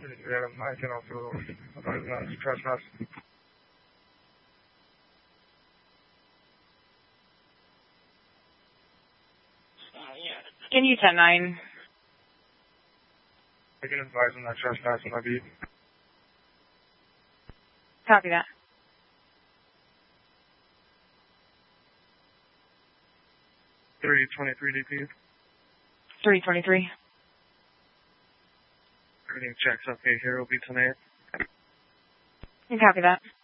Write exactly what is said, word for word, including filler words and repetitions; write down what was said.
Yeah, I can also uh, trespass. Can you ten nine? I can advise on that trespass on my beat. Copy that. three twenty-three D P. three twenty-three. Everything checks okay here. Will be tonight. You copy that.